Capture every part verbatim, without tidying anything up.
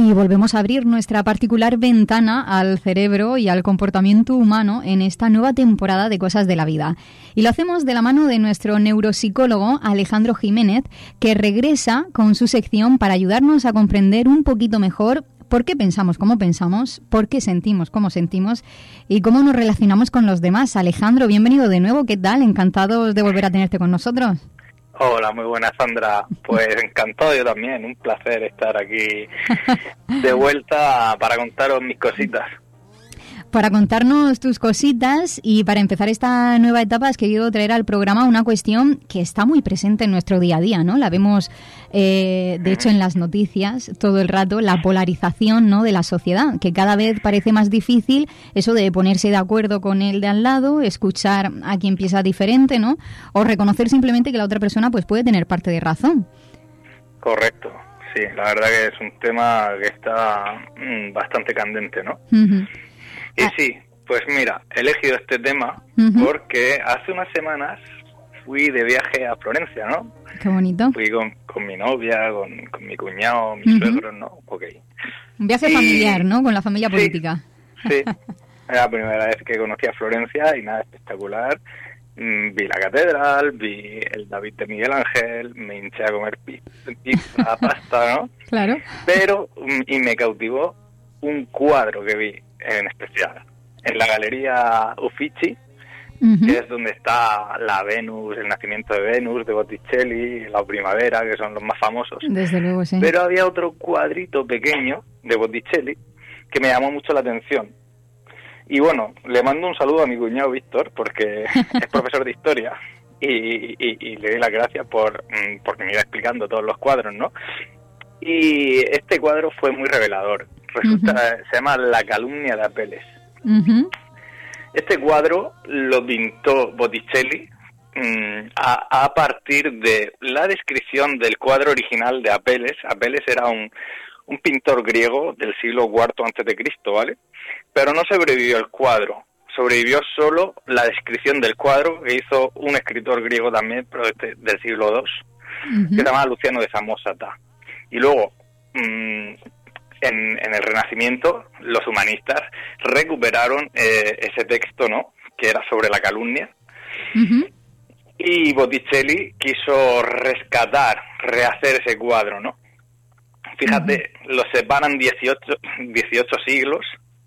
Y volvemos a abrir nuestra particular ventana al cerebro y al comportamiento humano en esta nueva temporada de Cosas de la Vida. Y lo hacemos de la mano de nuestro neuropsicólogo Alejandro Jiménez, que regresa con su sección para ayudarnos a comprender un poquito mejor por qué pensamos como pensamos, por qué sentimos como sentimos y cómo nos relacionamos con los demás. Alejandro, bienvenido de nuevo. ¿Qué tal? Encantados de volver a tenerte con nosotros. Hola, muy buenas, Sandra. Pues encantado yo también, un placer estar aquí de vuelta para contaros mis cositas. Para contarnos tus cositas y para empezar esta nueva etapa has querido traer al programa una cuestión que está muy presente en nuestro día a día, ¿no? La vemos, eh, de hecho, en las noticias todo el rato, la polarización, ¿no?, de la sociedad, que cada vez parece más difícil eso de ponerse de acuerdo con el de al lado, escuchar a quien piensa diferente, ¿no?, o reconocer simplemente que la otra persona pues puede tener parte de razón. Correcto, sí, la verdad que es un tema que está mmm, bastante candente, ¿no? Uh-huh. Y sí, pues mira, he elegido este tema uh-huh. porque hace unas semanas fui de viaje a Florencia, ¿no? Qué bonito. Fui con, con mi novia, con, con mi cuñado, mis uh-huh. suegros, ¿no? Ok. Un viaje y... familiar, ¿no? Con la familia política. Sí, sí. Era la primera vez que conocí a Florencia y nada, espectacular. Mm, vi la catedral, vi el David de Miguel Ángel, me hinché a comer pizza, pasta, ¿no? Claro. Pero, y me cautivó un cuadro que vi en especial en la Galería Uffizi, uh-huh. que es donde está la Venus, el nacimiento de Venus de Botticelli, la Primavera, que son los más famosos. Desde luego, sí. Pero había otro cuadrito pequeño de Botticelli que me llamó mucho la atención. Y bueno, le mando un saludo a mi cuñado Víctor, porque es profesor de historia, y, y, y le doy las gracias por porque me iba explicando todos los cuadros, ¿no? Y este cuadro fue muy revelador. Resulta, uh-huh. se llama La calumnia de Apeles. Uh-huh. Este cuadro lo pintó Botticelli mmm, a, a partir de la descripción del cuadro original de Apeles. Apeles era un, un pintor griego del siglo cuarto antes de Cristo, ¿vale? Pero no sobrevivió el cuadro, sobrevivió solo la descripción del cuadro que hizo un escritor griego también, pero este, del siglo segundo, uh-huh. que se llamaba Luciano de Samosata. Y luego, mmm, En, en el Renacimiento, los humanistas recuperaron eh, ese texto, ¿no?, que era sobre la calumnia, uh-huh. y Botticelli quiso rescatar, rehacer ese cuadro, ¿no? Fíjate, uh-huh. lo separan dieciocho, dieciocho siglos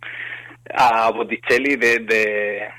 a Botticelli de de,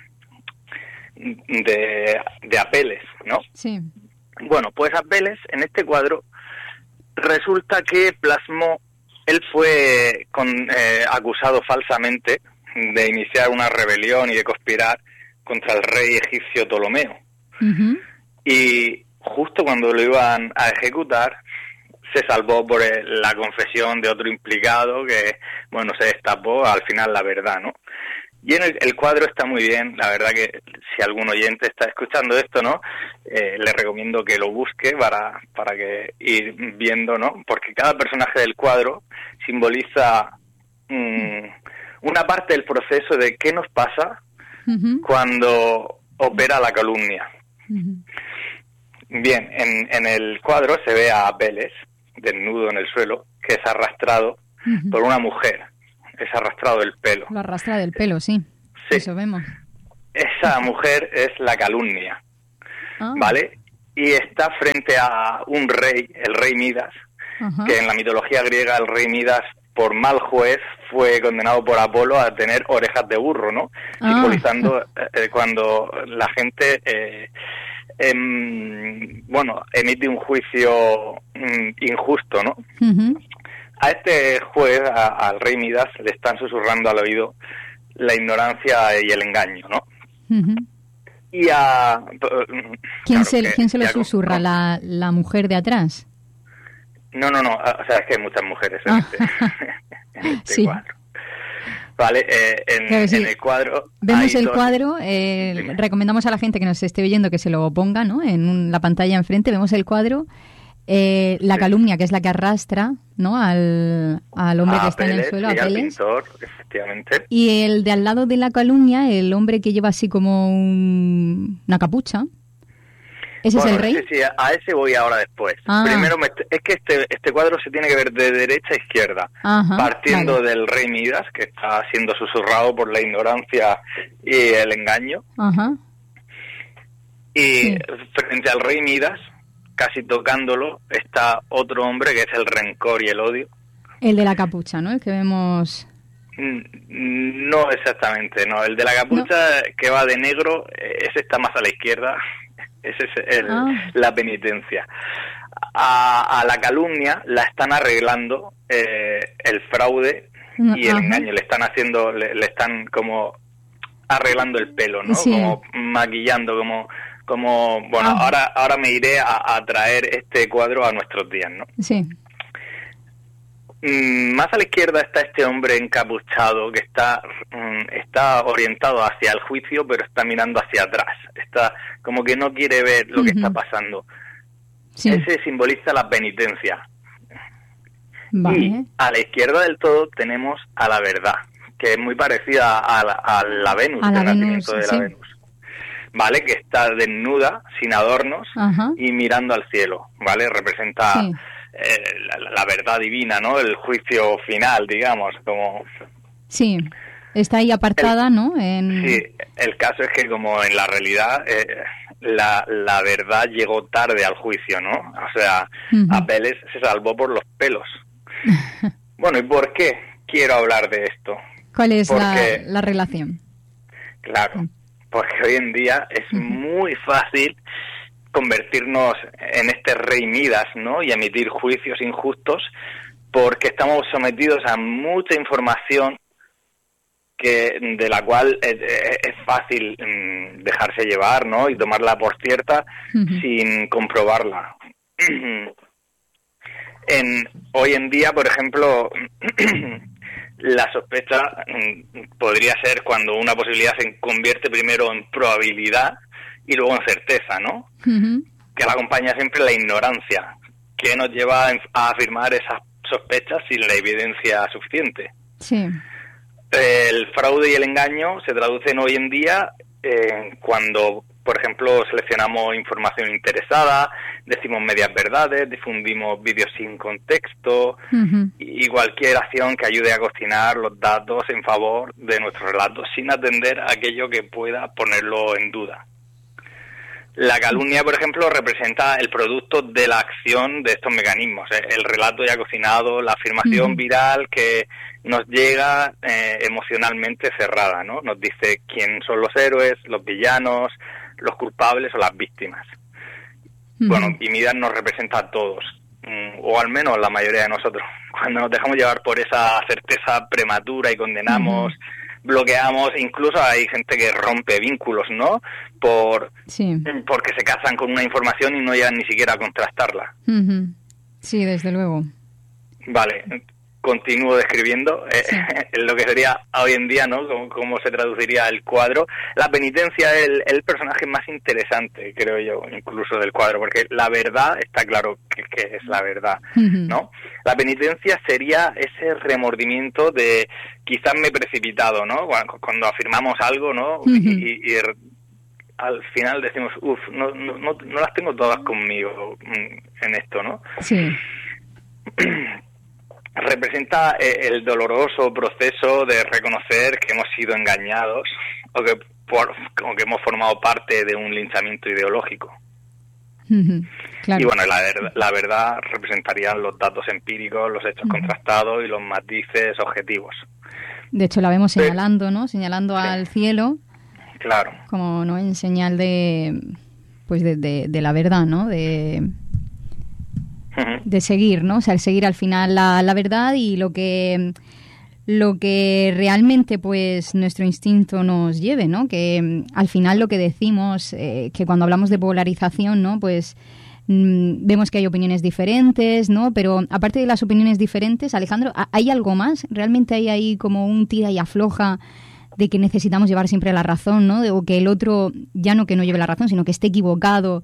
de de Apeles, ¿no? Sí. Bueno, pues Apeles, en este cuadro, resulta que plasmó. Él fue con, eh, acusado falsamente de iniciar una rebelión y de conspirar contra el rey egipcio Ptolomeo. Uh-huh. Y justo cuando lo iban a ejecutar, se salvó por el, la confesión de otro implicado que, bueno, se destapó al final la verdad, ¿no? Y en el, el cuadro está muy bien, la verdad que si algún oyente está escuchando esto, ¿no? Eh, le recomiendo que lo busque para para que ir viendo, ¿no? Porque cada personaje del cuadro simboliza mmm, una parte del proceso de qué nos pasa uh-huh. cuando opera la calumnia. Uh-huh. Bien, en, en el cuadro se ve a Apeles, desnudo en el suelo, que es arrastrado uh-huh. por una mujer. Es arrastrado del pelo. Lo arrastra del pelo, sí. Sí. Eso vemos. Esa mujer es la calumnia, ah. ¿vale? Y está frente a un rey, el rey Midas, uh-huh. que en la mitología griega el rey Midas, por mal juez, fue condenado por Apolo a tener orejas de burro, ¿no? Ah. Simbolizando eh, cuando la gente, eh, em, bueno, emite un juicio mm, injusto, ¿no? Uh-huh. A este juez, a, al rey Midas, le están susurrando al oído la ignorancia y el engaño, ¿no? Uh-huh. Y a... ¿Quién, claro, se, que, ¿quién se lo susurra? ¿No? ¿La, ¿La mujer de atrás? No, no, no. O sea, es que hay muchas mujeres en, ah. este, en este sí. cuadro. Vale, eh, en, claro, sí. en el cuadro... Vemos el dos... cuadro, eh, recomendamos a la gente que nos esté oyendo que se lo ponga, ¿no?, en un, la pantalla enfrente. Vemos el cuadro... Eh, la sí. calumnia, que es la que arrastra, ¿no?, al, al hombre a que está Apeles, en el suelo, sí, a al Apeles. pintor, efectivamente. Y el de al lado de la calumnia, el hombre que lleva así como un, una capucha. ¿Ese bueno, es el rey? Sí, sí, a ese voy ahora después. Ah. Primero, me, es que este, este cuadro se tiene que ver de derecha a izquierda, Ajá, partiendo vale. del rey Midas, que está siendo susurrado por la ignorancia y el engaño, Ajá. y Sí. frente al rey Midas, casi tocándolo, está otro hombre que es el rencor y el odio. El de la capucha, ¿no? El que vemos... No exactamente, no. El de la capucha no. que va de negro, ese está más a la izquierda. Ese es el, ah. la penitencia. A, a la calumnia la están arreglando eh, el fraude y el Ajá. engaño. Le están haciendo, le, le están como arreglando el pelo, ¿no? Sí. Como maquillando, como, como bueno, Ajá. ahora, ahora me iré a, a traer este cuadro a nuestros días, ¿no? Sí. Más a la izquierda está este hombre encapuchado que está está orientado hacia el juicio, pero está mirando hacia atrás. Está como que no quiere ver lo uh-huh. que está pasando. Sí. Ese simboliza la penitencia. Vale. Y a la izquierda del todo tenemos a la verdad, que es muy parecida a la, a la Venus, a la el Venus, nacimiento de sí. la Venus. ¿Vale? Que está desnuda, sin adornos, uh-huh. y mirando al cielo, ¿vale? Representa... Sí. Eh, la, la verdad divina, ¿no? El juicio final, digamos, como... Sí, está ahí apartada, el, ¿no? En... Sí, el caso es que como en la realidad eh, la, la verdad llegó tarde al juicio, ¿no? O sea, uh-huh. Apeles se salvó por los pelos. Bueno, ¿y por qué quiero hablar de esto? ¿Cuál es porque, la, la relación? Claro, porque hoy en día es uh-huh. muy fácil convertirnos en este rey Midas, ¿no? Y emitir juicios injustos, porque estamos sometidos a mucha información que de la cual es, es fácil mmm, dejarse llevar, ¿no? Y tomarla por cierta uh-huh. sin comprobarla. en hoy en día, por ejemplo, la sospecha mmm, podría ser cuando una posibilidad se convierte primero en probabilidad y luego en certeza, ¿no? Uh-huh. Que la acompaña siempre la ignorancia, que nos lleva a afirmar esas sospechas sin la evidencia suficiente. Sí. El fraude y el engaño se traducen hoy en día eh, cuando, por ejemplo, seleccionamos información interesada, decimos medias verdades, difundimos vídeos sin contexto uh-huh. y cualquier acción que ayude a cocinar los datos en favor de nuestro relato sin atender a aquello que pueda ponerlo en duda. La calumnia, por ejemplo, representa el producto de la acción de estos mecanismos, ¿eh? El relato ya cocinado, la afirmación uh-huh. viral que nos llega eh, emocionalmente cerrada, ¿no? Nos dice quién son los héroes, los villanos, los culpables o las víctimas. Uh-huh. Bueno, y Midas nos representa a todos, o al menos la mayoría de nosotros. Cuando nos dejamos llevar por esa certeza prematura y condenamos... Uh-huh. bloqueamos, incluso hay gente que rompe vínculos, ¿no? Por sí. porque se casan con una información y no llegan ni siquiera a contrastarla. Uh-huh. Sí, desde luego. Vale, continúo describiendo sí. eh, lo que sería hoy en día, ¿no? Cómo, cómo se traduciría el cuadro. La penitencia es el, el personaje más interesante, creo yo, incluso del cuadro, porque la verdad, está claro que, que es la verdad, uh-huh. ¿no? La penitencia sería ese remordimiento de quizás me he precipitado, ¿no? Cuando, cuando afirmamos algo, ¿no? Uh-huh. Y, y, y al final decimos, uff, no, no, no, no las tengo todas conmigo en esto, ¿no? Sí. Representa el doloroso proceso de reconocer que hemos sido engañados o que, por, o que hemos formado parte de un linchamiento ideológico. Uh-huh. Claro. Y bueno, la, ver, la verdad representarían los datos empíricos, los hechos uh-huh. contrastados y los matices objetivos. De hecho, la vemos señalando, ¿no? Señalando sí. al cielo. Claro. Como, ¿no? En señal de, pues de, de, de la verdad, ¿no? De... de seguir, ¿no? O sea, el seguir al final la, la verdad y lo que lo que realmente pues nuestro instinto nos lleve, ¿no? Que al final lo que decimos, eh, que cuando hablamos de polarización, ¿no? Pues mmm, vemos que hay opiniones diferentes, ¿no? Pero aparte de las opiniones diferentes, Alejandro, ¿hay algo más? ¿Realmente hay ahí como un tira y afloja de que necesitamos llevar siempre la razón, ¿no? De, o que el otro ya no que no lleve la razón, sino que esté equivocado?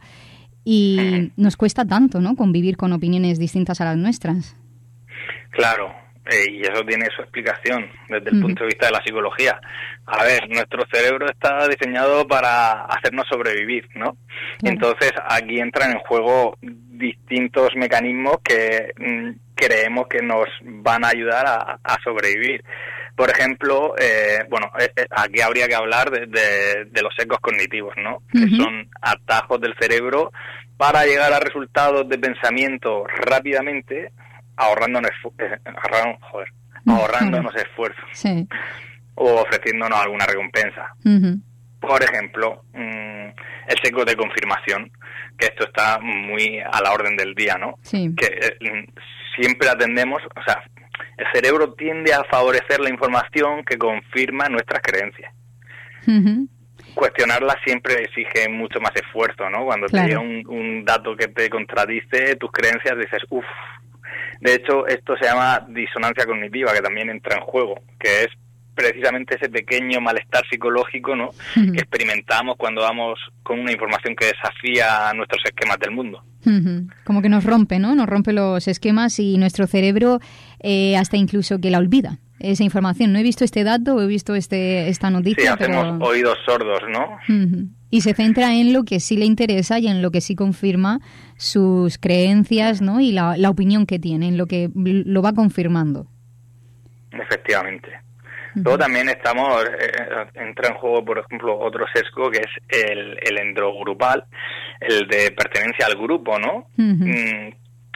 Y nos cuesta tanto, ¿no? Convivir con opiniones distintas a las nuestras. Claro. Eh, y eso tiene su explicación desde el uh-huh. punto de vista de la psicología. A ver, nuestro cerebro está diseñado para hacernos sobrevivir, ¿no? Uh-huh. Entonces aquí entran en juego distintos mecanismos que mm, creemos que nos van a ayudar a, a sobrevivir. Por ejemplo, eh, bueno, eh, aquí habría que hablar de, de, de los sesgos cognitivos, ¿no? Uh-huh. Que son atajos del cerebro para llegar a resultados de pensamiento rápidamente, ahorrándonos, eh, ahorrando, joder, ahorrándonos uh-huh. esfuerzos, sí. o ofreciéndonos alguna recompensa. Uh-huh. Por ejemplo, mmm, el sesgo de confirmación, que esto está muy a la orden del día, ¿no? Sí. Que eh, siempre atendemos, o sea, el cerebro tiende a favorecer la información que confirma nuestras creencias. Uh-huh. Cuestionarla siempre exige mucho más esfuerzo, ¿no? Cuando claro. te llega un, un dato que te contradice tus creencias, dices, uff. De hecho, esto se llama disonancia cognitiva, que también entra en juego, que es precisamente ese pequeño malestar psicológico, ¿no? Uh-huh. que experimentamos cuando vamos con una información que desafía nuestros esquemas del mundo. Uh-huh. Como que nos rompe, ¿no? Nos rompe los esquemas y nuestro cerebro eh, hasta incluso que la olvida, esa información. No he visto este dato, he visto este esta noticia, sí, hacemos pero... oídos sordos, ¿no? Uh-huh. Y se centra en lo que sí le interesa y en lo que sí confirma sus creencias, ¿no? Y la, la opinión que tiene, en lo que lo va confirmando. Efectivamente. Luego también estamos, eh, entra en juego, por ejemplo, otro sesgo que es el, el endogrupal, el de pertenencia al grupo, ¿no? Uh-huh. Mm,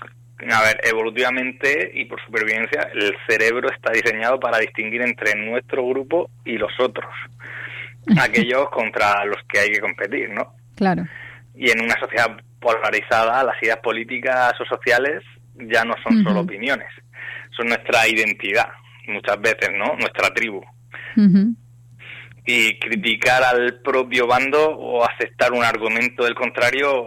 a ver, evolutivamente y por supervivencia, el cerebro está diseñado para distinguir entre nuestro grupo y los otros, aquellos contra los que hay que competir, ¿no? Claro. Y en una sociedad polarizada, las ideas políticas o sociales ya no son uh-huh. solo opiniones, son nuestra identidad. Muchas veces, ¿no? Nuestra tribu. Uh-huh. Y criticar al propio bando o aceptar un argumento del contrario